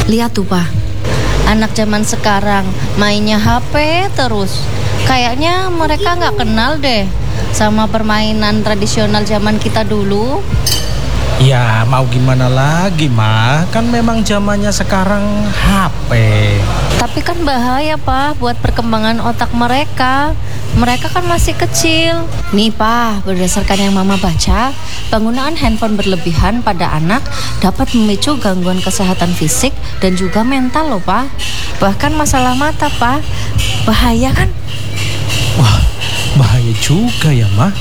Lihat tuh, Pak. Anak zaman sekarang mainnya HP terus. Kayaknya mereka nggak kenal deh sama permainan tradisional zaman kita dulu. Ya mau gimana lagi mah, kan memang zamannya sekarang HP. Tapi kan bahaya, Pak, buat perkembangan otak mereka. Mereka kan masih kecil. Nih, Pak, berdasarkan yang Mama baca, penggunaan handphone berlebihan pada anak dapat memicu gangguan kesehatan fisik dan juga mental loh, Pak. Bahkan masalah mata, Pak. Bahaya kan? Wah, bahaya juga ya mah.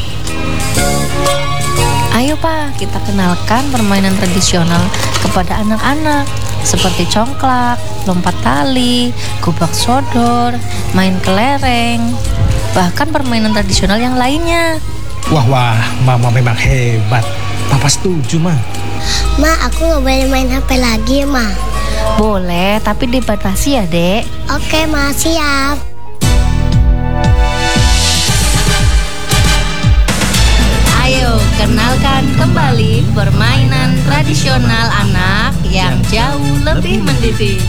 Ayo, Pak, kita kenalkan permainan tradisional kepada anak-anak seperti congklak, lompat tali, gubak sodor, main kelereng, bahkan permainan tradisional yang lainnya. Wah, Mama memang hebat. Papa setuju, Ma. Ma, aku nggak boleh main HP lagi, Ma. Boleh, tapi dibatasi ya, Dek. Oke, Ma, siap. Ayo, kenalkan kembali permainan tradisional anak yang jauh lebih mendidik.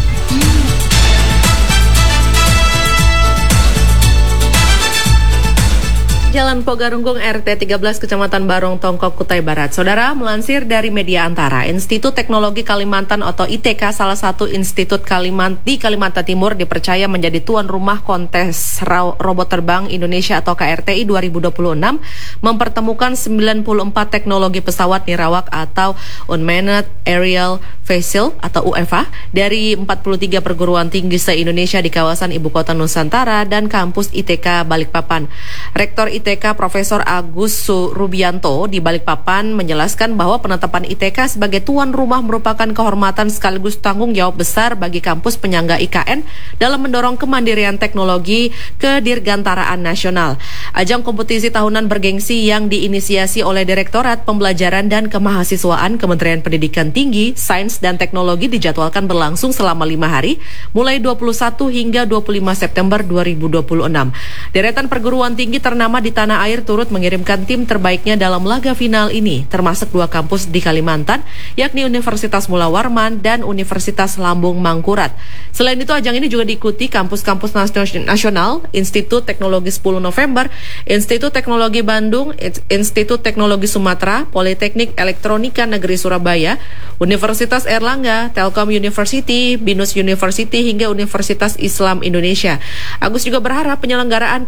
Jalan Pogarunggung RT 13 Kecamatan Barong Tongkok, Kutai Barat. Saudara, melansir dari Media Antara, Institut Teknologi Kalimantan atau ITK, salah satu institut di Kalimantan Timur, dipercaya menjadi tuan rumah kontes robot terbang Indonesia atau KRTI 2026, mempertemukan 94 teknologi pesawat nirawak atau Unmanned Aerial Vehicle atau UAV dari 43 perguruan tinggi se-Indonesia di kawasan Ibu Kota Nusantara dan kampus ITK Balikpapan. Rektor ITK Profesor Agus Rubianto di Balikpapan menjelaskan bahwa penetapan ITK sebagai tuan rumah merupakan kehormatan sekaligus tanggung jawab besar bagi kampus penyangga IKN dalam mendorong kemandirian teknologi kedirgantaraan nasional. Ajang kompetisi tahunan bergengsi yang diinisiasi oleh Direktorat Pembelajaran dan Kemahasiswaan Kementerian Pendidikan Tinggi, Sains dan Teknologi dijadwalkan berlangsung selama 5 hari, mulai 21 hingga 25 September 2026. Deretan perguruan tinggi ternama di tanah air turut mengirimkan tim terbaiknya dalam laga final ini, termasuk 2 kampus di Kalimantan, yakni Universitas Mula Warman dan Universitas Lambung Mangkurat. Selain itu, ajang ini juga diikuti kampus-kampus nasional, Institut Teknologi 10 November, Institut Teknologi Bandung, Institut Teknologi Sumatera, Politeknik Elektronika Negeri Surabaya, Universitas Erlangga, Telkom University, Binus University, hingga Universitas Islam Indonesia. Agus juga berharap penyelenggaraan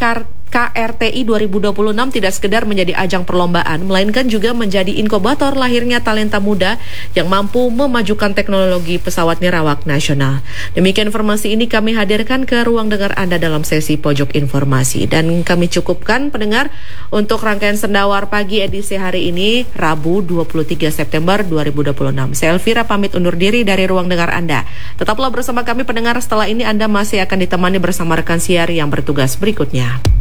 KRTI 2026 tidak sekedar menjadi ajang perlombaan, melainkan juga menjadi inkubator lahirnya talenta muda yang mampu memajukan teknologi pesawat nirawak nasional. Demikian informasi ini kami hadirkan ke ruang dengar Anda dalam sesi Pojok Informasi. Dan kami cukupkan pendengar untuk rangkaian Sendawar Pagi edisi hari ini, Rabu 23 September 2026. Saya Elvira pamit undur diri dari ruang dengar Anda. Tetaplah bersama kami pendengar, setelah ini Anda masih akan ditemani bersama rekan siar yang bertugas berikutnya.